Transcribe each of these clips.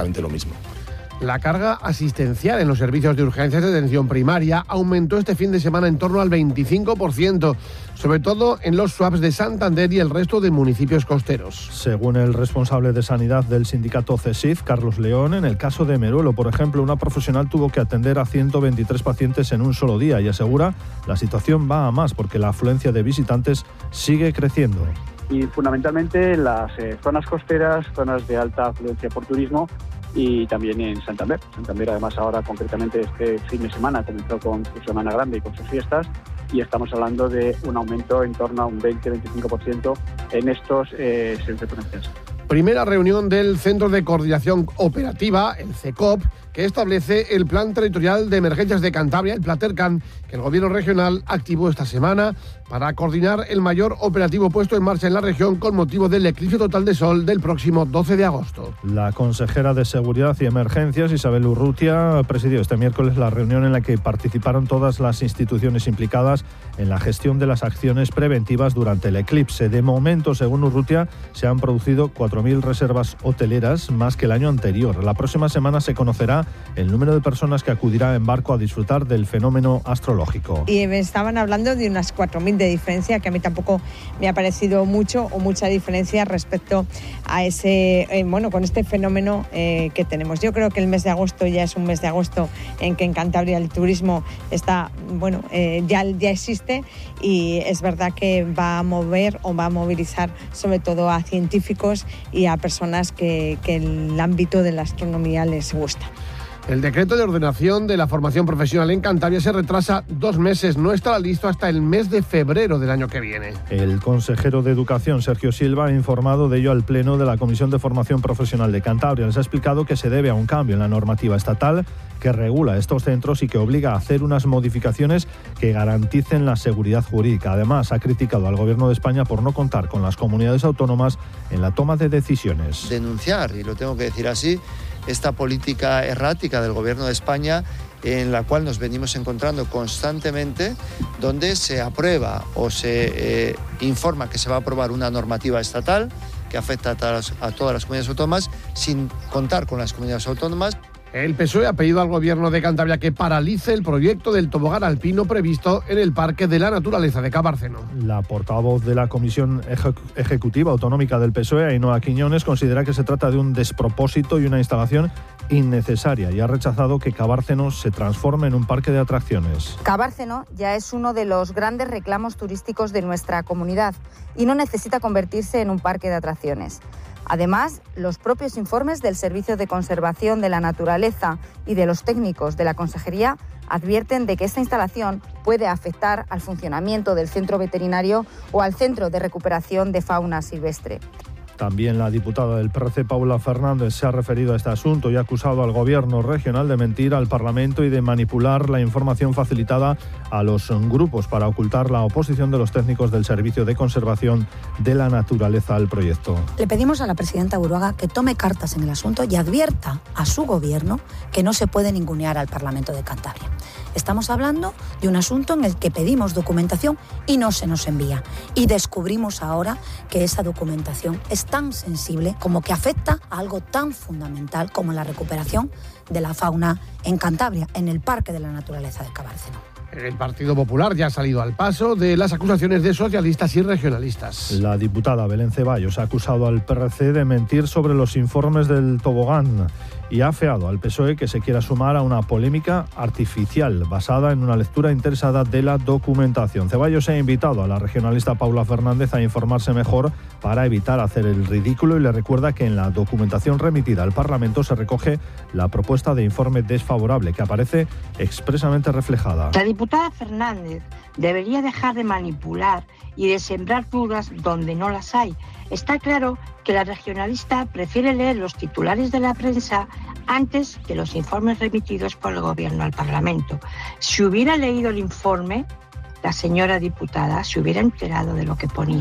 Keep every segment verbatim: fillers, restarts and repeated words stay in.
exactamente lo mismo. La carga asistencial en los servicios de urgencias de atención primaria aumentó este fin de semana en torno al veinticinco por ciento, sobre todo en los S W A Ps de Santander y el resto de municipios costeros. Según el responsable de sanidad del sindicato CESIF, Carlos León, en el caso de Meruelo, por ejemplo, una profesional tuvo que atender a ciento veintitrés pacientes en un solo día y asegura la situación va a más porque la afluencia de visitantes sigue creciendo. Y fundamentalmente en las eh, zonas costeras, zonas de alta afluencia por turismo, y también en Santander. Santander, además, ahora concretamente este fin de semana comenzó con su Semana Grande y con sus fiestas, y estamos hablando de un aumento en torno a un veinte a veinticinco por ciento en estos eh, centros de urgencias. Primera reunión del Centro de Coordinación Operativa, el C E C O P, que establece el Plan Territorial de Emergencias de Cantabria, el PLATERCAN, que el Gobierno regional activó esta semana para coordinar el mayor operativo puesto en marcha en la región con motivo del eclipse total de sol del próximo doce de agosto. La consejera de Seguridad y Emergencias, Isabel Urrutia, presidió este miércoles la reunión en la que participaron todas las instituciones implicadas en la gestión de las acciones preventivas durante el eclipse. De momento, según Urrutia, se han producido cuatro mil reservas hoteleras, más que el año anterior. La próxima semana se conocerá el número de personas que acudirá en barco a disfrutar del fenómeno astrológico. Y me estaban hablando de unas cuatro mil de diferencia, que a mí tampoco me ha parecido mucho o mucha diferencia respecto a ese, eh, bueno, con este fenómeno eh, que tenemos. Yo creo que el mes de agosto ya es un mes de agosto en que en Cantabria el turismo está, bueno, eh, ya, ya existe, y es verdad que va a mover o va a movilizar sobre todo a científicos y a personas que, que el ámbito de la astronomía les gusta. El decreto de ordenación de la formación profesional en Cantabria se retrasa dos meses. No estará listo hasta el mes de febrero del año que viene. El consejero de Educación, Sergio Silva, ha informado de ello al Pleno de la Comisión de Formación Profesional de Cantabria. Les ha explicado que se debe a un cambio en la normativa estatal que regula estos centros y que obliga a hacer unas modificaciones que garanticen la seguridad jurídica. Además, ha criticado al Gobierno de España por no contar con las comunidades autónomas en la toma de decisiones. Denunciar, y lo tengo que decir así, esta política errática del Gobierno de España, en la cual nos venimos encontrando constantemente, donde se aprueba o se eh, informa que se va a aprobar una normativa estatal que afecta a todas, a todas las comunidades autónomas sin contar con las comunidades autónomas. El P S O E ha pedido al Gobierno de Cantabria que paralice el proyecto del tobogán alpino previsto en el Parque de la Naturaleza de Cabárceno. La portavoz de la Comisión Eje- Ejecutiva Autonómica del P S O E, Ainhoa Quiñones, considera que se trata de un despropósito y una instalación innecesaria y ha rechazado que Cabárceno se transforme en un parque de atracciones. Cabárceno ya es uno de los grandes reclamos turísticos de nuestra comunidad y no necesita convertirse en un parque de atracciones. Además, los propios informes del Servicio de Conservación de la Naturaleza y de los técnicos de la Consejería advierten de que esta instalación puede afectar al funcionamiento del centro veterinario o al centro de recuperación de fauna silvestre. También la diputada del P R C, Paula Fernández, se ha referido a este asunto y ha acusado al Gobierno regional de mentir al Parlamento y de manipular la información facilitada a los grupos para ocultar la oposición de los técnicos del Servicio de Conservación de la Naturaleza al proyecto. Le pedimos a la presidenta Buruaga que tome cartas en el asunto y advierta a su Gobierno que no se puede ningunear al Parlamento de Cantabria. Estamos hablando de un asunto en el que pedimos documentación y no se nos envía. Y descubrimos ahora que esa documentación es tan sensible como que afecta a algo tan fundamental como la recuperación de la fauna en Cantabria, en el Parque de la Naturaleza de Cabárceno. El Partido Popular ya ha salido al paso de las acusaciones de socialistas y regionalistas. La diputada Belén Ceballos ha acusado al P R C de mentir sobre los informes del tobogán y ha afeado al P S O E que se quiera sumar a una polémica artificial basada en una lectura interesada de la documentación. Ceballos ha invitado a la regionalista Paula Fernández a informarse mejor para evitar hacer el ridículo y le recuerda que en la documentación remitida al Parlamento se recoge la propuesta de informe desfavorable que aparece expresamente reflejada. La diputada Fernández debería dejar de manipular y de sembrar dudas donde no las hay. Está claro que la regionalista prefiere leer los titulares de la prensa antes que los informes remitidos por el Gobierno al Parlamento. Si hubiera leído el informe, la señora diputada se hubiera enterado de lo que ponía.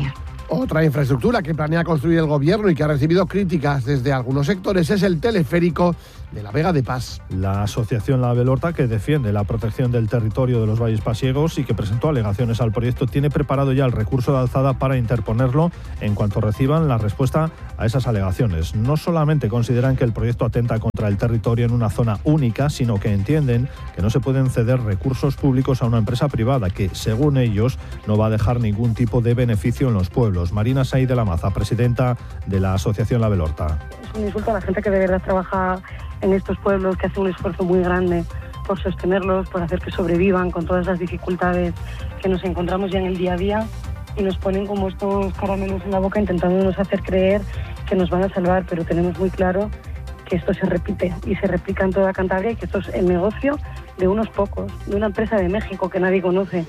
Otra infraestructura que planea construir el gobierno y que ha recibido críticas desde algunos sectores es el teleférico de la Vega de Pas. La asociación La Belorta, que defiende la protección del territorio de los valles pasiegos y que presentó alegaciones al proyecto, tiene preparado ya el recurso de alzada para interponerlo en cuanto reciban la respuesta a esas alegaciones. No solamente consideran que el proyecto atenta contra el territorio en una zona única, sino que entienden que no se pueden ceder recursos públicos a una empresa privada que, según ellos, no va a dejar ningún tipo de beneficio en los pueblos. Marina Said de la Maza, presidenta de la asociación La Belorta. Es un insulto a la gente que de verdad trabaja en estos pueblos, que hace un esfuerzo muy grande por sostenerlos, por hacer que sobrevivan con todas las dificultades que nos encontramos ya en el día a día, y nos ponen como estos caramelos en la boca intentándonos hacer creer que nos van a salvar, pero tenemos muy claro que esto se repite y se replica en toda Cantabria y que esto es el negocio de unos pocos, de una empresa de México que nadie conoce.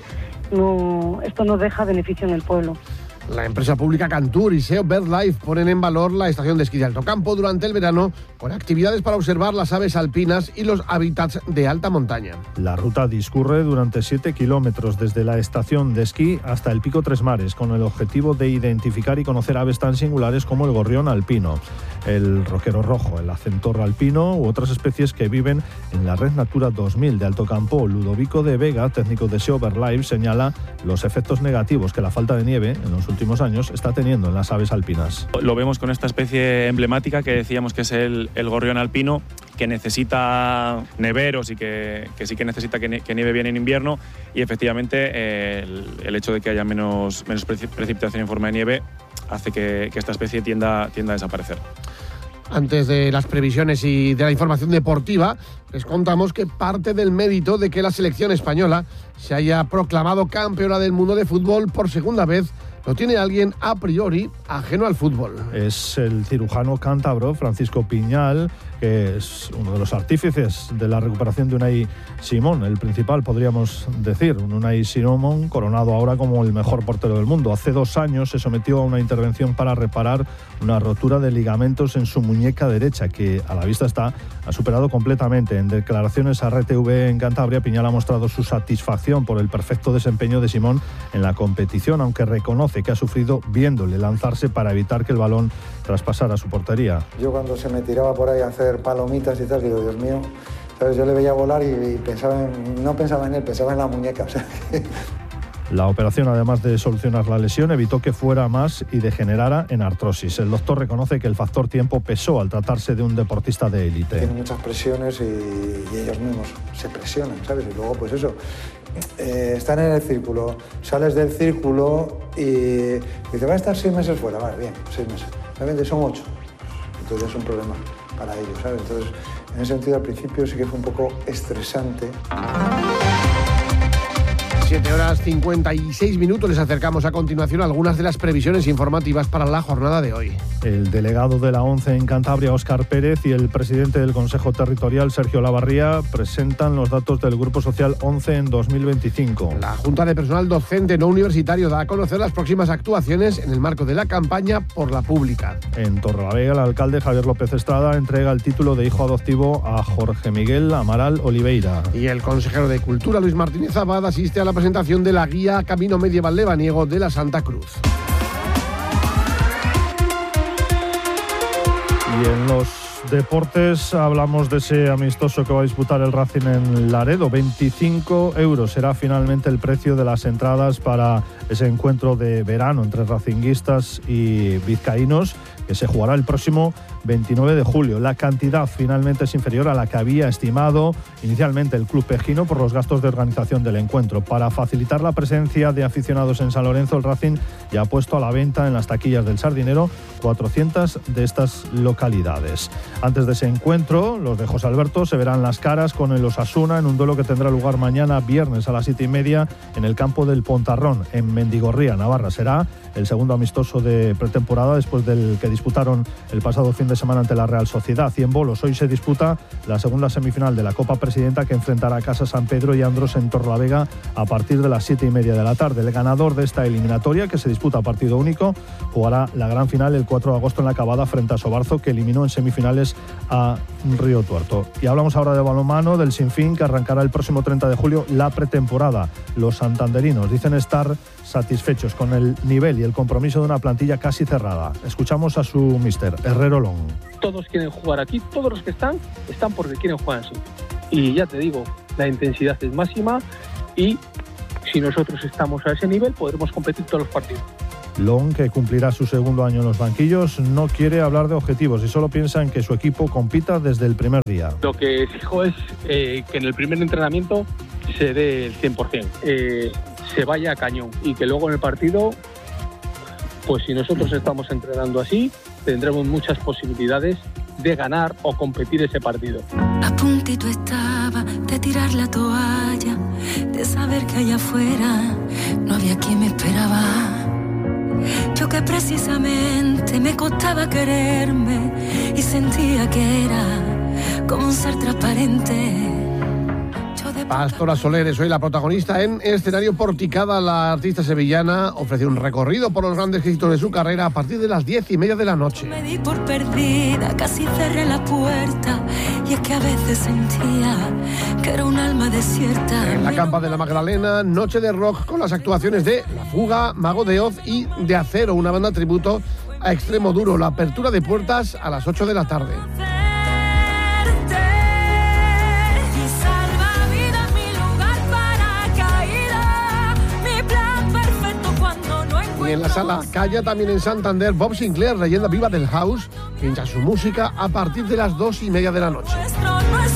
No, esto no deja beneficio en el pueblo. La empresa pública Cantur y SEO BirdLife ponen en valor la estación de esquí de Alto Campo durante el verano con actividades para observar las aves alpinas y los hábitats de alta montaña. La ruta discurre durante siete kilómetros desde la estación de esquí hasta el Pico Tres Mares, con el objetivo de identificar y conocer aves tan singulares como el gorrión alpino, el roquero rojo, el acentorro alpino u otras especies que viven en la Red Natura dos mil de Alto Campo. Ludovico de Vega, técnico de SEO BirdLife, señala los efectos negativos que la falta de nieve en los últimos años está teniendo en las aves alpinas. Lo vemos con esta especie emblemática que decíamos que es el, el gorrión alpino, que necesita neveros y que, que sí que necesita que, que nieve bien en invierno, y efectivamente eh, el, el hecho de que haya menos, menos precipitación en forma de nieve hace que, que esta especie tienda, tienda a desaparecer. Antes de las previsiones y de la información deportiva, les contamos que parte del mérito de que la selección española se haya proclamado campeona del mundo de fútbol por segunda vez lo tiene alguien a priori ajeno al fútbol. Es el cirujano cántabro Francisco Piñal, que es uno de los artífices de la recuperación de Unai Simón, el principal, podríamos decir. Un Unai Simón coronado ahora como el mejor portero del mundo. Hace dos años se sometió a una intervención para reparar una rotura de ligamentos en su muñeca derecha, que a la vista está, ha superado completamente. En declaraciones a R T V en Cantabria, Piñal ha mostrado su satisfacción por el perfecto desempeño de Simón en la competición, aunque reconoce que ha sufrido viéndole lanzarse para evitar que el balón traspasara su portería. Yo cuando se me tiraba por ahí a hacer palomitas y tal, digo, Dios mío, ¿sabes? Yo le veía volar y, y pensaba en, no pensaba en él, pensaba en la muñeca. O sea, La operación, además de solucionar la lesión, evitó que fuera más y degenerara en artrosis. El doctor reconoce que el factor tiempo pesó al tratarse de un deportista de élite. Tienen muchas presiones y, y ellos mismos se presionan, ¿sabes? Y luego, pues eso, eh, están en el círculo, sales del círculo y, y te va a estar seis meses fuera. Vale, bien, seis meses. Realmente son ocho. Entonces es un problema para ellos, ¿sabes? Entonces, en ese sentido, al principio sí que fue un poco estresante. siete horas cincuenta y seis minutos. Les acercamos a continuación algunas de las previsiones informativas para la jornada de hoy. El delegado de la ONCE en Cantabria, Óscar Pérez, y el presidente del Consejo Territorial, Sergio Lavarría, presentan los datos del Grupo Social ONCE en dos mil veinticinco. La Junta de Personal Docente No Universitario da a conocer las próximas actuaciones en el marco de la campaña por la pública. En Torrelavega, el alcalde Javier López Estrada entrega el título de hijo adoptivo a Jorge Miguel Amaral Oliveira. Y el consejero de Cultura, Luis Martínez Abad, asiste a la presentación de la guía Camino Medieval Lebaniego de la Santa Cruz. Y en los deportes hablamos de ese amistoso que va a disputar el Racing en Laredo. veinticinco euros será finalmente el precio de las entradas para ese encuentro de verano entre racinguistas y vizcaínos, que se jugará el próximo veintinueve de julio. La cantidad finalmente es inferior a la que había estimado inicialmente el club pejino por los gastos de organización del encuentro. Para facilitar la presencia de aficionados en San Lorenzo, el Racing ya ha puesto a la venta en las taquillas del Sardinero cuatrocientas de estas localidades. Antes de ese encuentro, los de José Alberto se verán las caras con el Osasuna en un duelo que tendrá lugar mañana viernes a las siete y media en el campo del Pontarrón, en Mendigorría, Navarra. Será el segundo amistoso de pretemporada después del que disputaron el pasado fin de semana ante la Real Sociedad. Y en bolos, hoy se disputa la segunda semifinal de la Copa Presidenta, que enfrentará a Casa San Pedro y Andros en Torrelavega a partir de las siete y media de la tarde. El ganador de esta eliminatoria, que se disputa a partido único, jugará la gran final el cuatro de agosto en la Cabada frente a Sobarzo, que eliminó en semifinales a Río Tuerto. Y hablamos ahora de balonmano, del Sinfín, que arrancará el próximo treinta de julio la pretemporada. Los santanderinos dicen estar satisfechos con el nivel y el compromiso de una plantilla casi cerrada. Escuchamos a su míster, Herrero Long. Todos quieren jugar aquí, todos los que están, están porque quieren jugar así. Y ya te digo, la intensidad es máxima y si nosotros estamos a ese nivel podremos competir todos los partidos. Long, que cumplirá su segundo año en los banquillos, no quiere hablar de objetivos y solo piensa en que su equipo compita desde el primer día. Lo que exijo es eh, que en el primer entrenamiento se dé el cien por ciento, eh, se vaya a cañón y que luego en el partido, pues si nosotros estamos entrenando así, tendremos muchas posibilidades de ganar o competir ese partido. A puntito estaba de tirar la toalla, de saber que allá afuera no había quien me esperaba. Yo que precisamente me costaba quererme y sentía que era como un ser transparente. Pastora Soler es hoy la protagonista en Escenario Porticada. La artista sevillana ofrece un recorrido por los grandes éxitos de su carrera a partir de las diez y media de la noche. Me di por perdida, casi cerré la puerta y es que a veces sentía que era un alma desierta. En la Campa de la Magdalena, noche de rock con las actuaciones de La Fuga, Mago de Oz y De Acero, una banda tributo a Extremo Duro. La apertura de puertas a las ocho de la tarde. Y en la Sala Calla, también en Santander, Bob Sinclair, leyenda viva del house, que hincha su música a partir de las dos y media de la noche.